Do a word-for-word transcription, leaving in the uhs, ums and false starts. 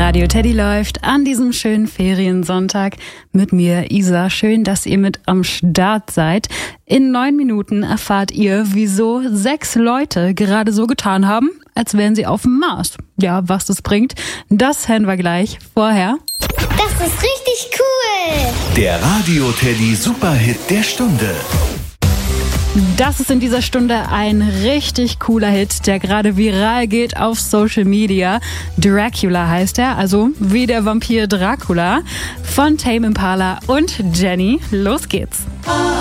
Radio Teddy läuft an diesem schönen Feriensonntag mit mir, Isa. Schön, dass ihr mit am Start seid. In neun Minuten erfahrt ihr, wieso sechs Leute gerade so getan haben, als wären sie auf dem Mars. Ja, was das bringt, das hören wir gleich. Vorher... Das ist richtig cool! Der Radio Teddy Superhit der Stunde. Das ist in dieser Stunde ein richtig cooler Hit, der gerade viral geht auf Social Media. Dracula heißt er, also wie der Vampir Dracula, von Tame Impala und Jenny. Los geht's!